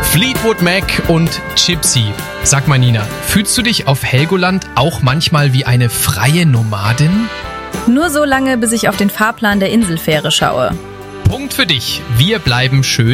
Fleetwood Mac und Gypsy. Sag mal, Nina, fühlst du dich auf Helgoland auch manchmal wie eine freie Nomadin? Nur so lange, bis ich auf den Fahrplan der Inselfähre schaue. Punkt für dich. Wir bleiben schön